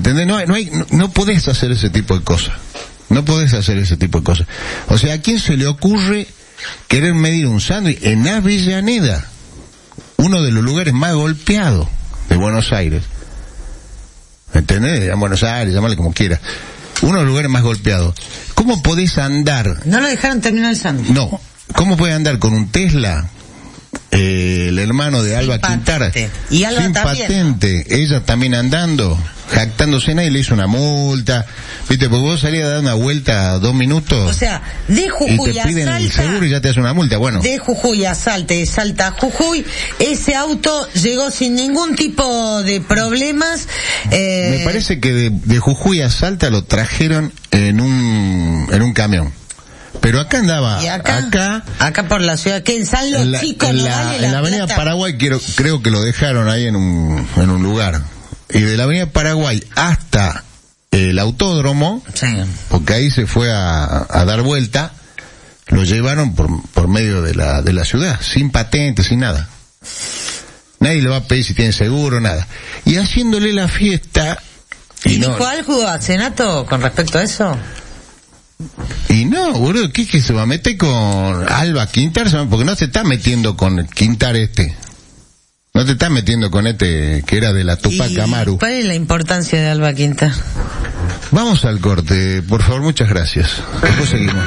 ¿Entendés? No podés hacer ese tipo de cosas. No podés hacer ese tipo de cosas. O sea, ¿a quién se le ocurre querer medir un sándwich en Avellaneda? Uno de los lugares más golpeados de Buenos Aires. ¿Entendés? En Buenos Aires, llámale como quieras. Uno de los lugares más golpeados. ¿Cómo podés andar? No lo dejaron terminar el sándwich. No. ¿Cómo podés andar con un Tesla? El hermano de Alba Quintana. Y Alba sin también, patente. ¿No? Ella también andando, jactándose, nadie le hizo una multa. Viste, porque vos salías a dar una vuelta 2 minutos. O sea, de Jujuy y te a piden Salta. el seguro y ya te hacen una multa. Bueno. De Jujuy a Salta, de Salta a Jujuy, ese auto llegó sin ningún tipo de problemas. Me parece que de Jujuy a Salta lo trajeron en un camión. Pero acá andaba, ¿Y acá por la ciudad, que en San Los Chicos, en la avenida Paraguay creo que lo dejaron ahí en un lugar. Y de la avenida Paraguay hasta el autódromo, sí, porque ahí se fue a dar vuelta, lo llevaron por medio de la ciudad, sin patente, sin nada. Nadie le va a pedir si tiene seguro, nada. Y haciéndole la fiesta. ¿Y dijo algo a Senato con respecto a eso? Y no, boludo, ¿qué se va a meter con Alba Quintar? Porque no se está metiendo con Quintar no te estás metiendo con que era de la Tupac Amaru. ¿Cuál es la importancia de Alba Quintar? Vamos al corte, por favor, muchas gracias. Después seguimos.